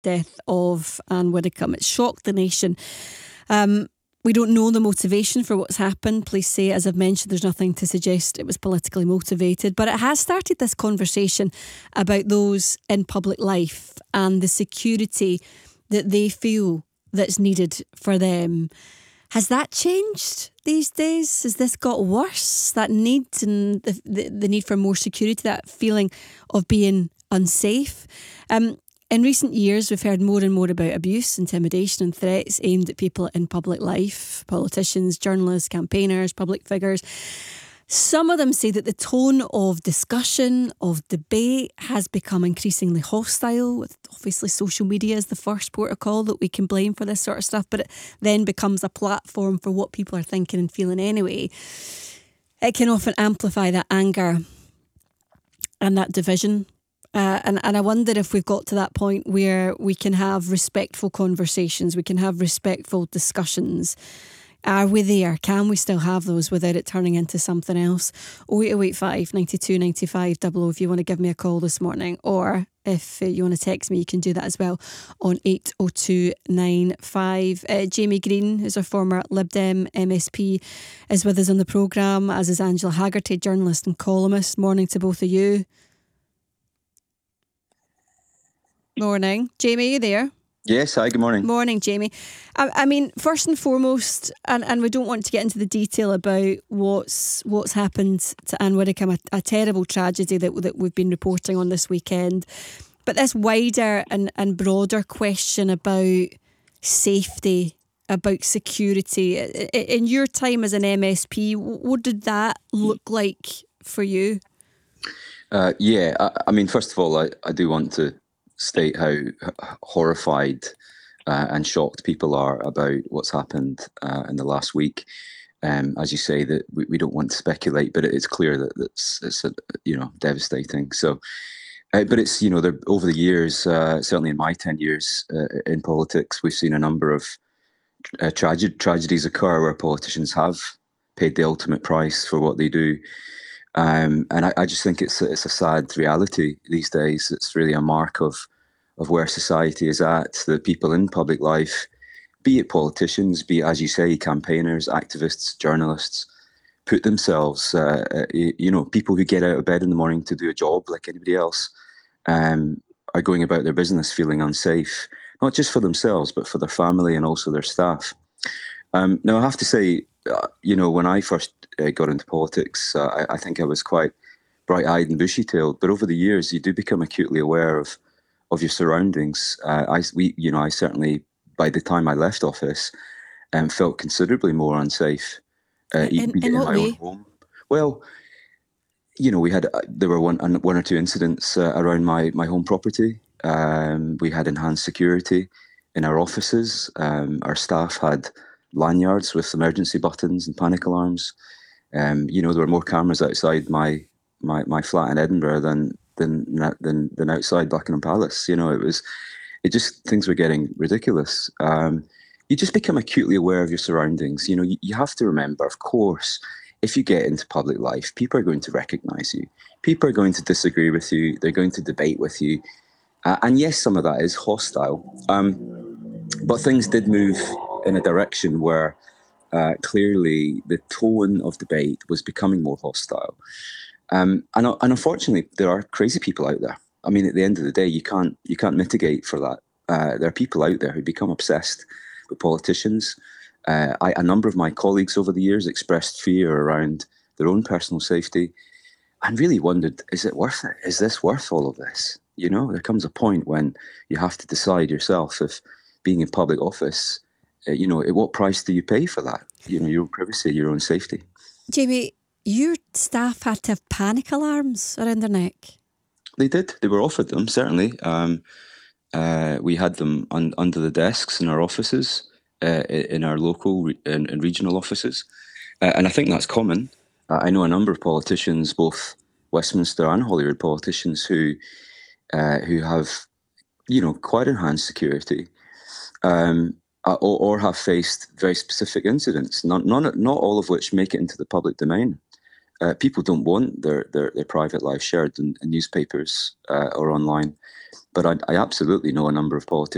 death of Anne Widdecombe. It shocked the nation. We don't know the motivation for what's happened. Police say, as I've mentioned, there's nothing to suggest it was politically motivated. But it has started this conversation about those in public life and the security that they feel that's needed for them. Has that changed these days? Has this got worse? That need and the need for more security, that feeling of being unsafe? In recent years, we've heard more and more about abuse, intimidation and threats aimed at people in public life, politicians, journalists, campaigners, public figures. Some of them say that the tone of discussion, of debate has become increasingly hostile, with obviously social media as the first port of call that we can blame for this sort of stuff, but it then becomes a platform for what people are thinking and feeling anyway. It can often amplify that anger and that division. And I wonder if we've got to that point where we can have respectful conversations, we can have respectful discussions. Are we there? Can we still have those without it turning into something else? 08085 92 95 00 if you want to give me a call this morning, or if you want to text me, you can do that as well on 80295. Jamie Green, who's a former Lib Dem MSP, is with us on the programme, as is Angela Haggerty, journalist and columnist. Morning to both of you. Morning. Jamie, are you there? Yes, hi, good morning. Morning, Jamie. I mean, first and foremost, and we don't want to get into the detail about what's happened to Anne Widdecombe, a terrible tragedy that we've been reporting on this weekend. But this wider and broader question about safety, about security. In your time as an MSP, what did that look like for you? I mean, first of all, I do want to state how horrified and shocked people are about what's happened in the last week. As you say, that we don't want to speculate, but it's clear that it's devastating. So, but it's over the years, certainly in my 10 years in politics, we've seen a number of tragedies occur where politicians have paid the ultimate price for what they do. And I just think it's a sad reality these days. It's really a mark of where society is at. The people in public life, be it politicians, be it, as you say, campaigners, activists, journalists, put themselves, people who get out of bed in the morning to do a job like anybody else, are going about their business feeling unsafe, not just for themselves, but for their family and also their staff. Now, I have to say, when I first got into politics, I think I was quite bright-eyed and bushy-tailed. But over the years, you do become acutely aware of your surroundings. I certainly, by the time I left office, felt considerably more unsafe. In what way? Own home. Well, there were one or two incidents around my home property. We had enhanced security in our offices. Our staff had lanyards with emergency buttons and panic alarms. There were more cameras outside my flat in Edinburgh than outside Buckingham Palace. Things were getting ridiculous. You just become acutely aware of your surroundings. You have to remember, of course, if you get into public life, people are going to recognise you. People are going to disagree with you. They're going to debate with you. And yes, some of that is hostile. But things did move in a direction where clearly the tone of debate was becoming more hostile. And unfortunately, there are crazy people out there. I mean, at the end of the day, you can't mitigate for that. There are people out there who become obsessed with politicians. A number of my colleagues over the years expressed fear around their own personal safety and really wondered, is it worth it? Is this worth all of this? There comes a point when you have to decide yourself if being in public office, at what price do you pay for that? Your own privacy, your own safety. Jamie, your staff had to have panic alarms around their neck. They did. They were offered them, certainly. We had them under the desks in our offices, in our local and regional offices. And I think that's common. I know a number of politicians, both Westminster and Holyrood politicians, who have, quite enhanced security, or have faced very specific incidents, not all of which make it into the public domain. People don't want their private life shared in newspapers or online. But I absolutely know a number of politicians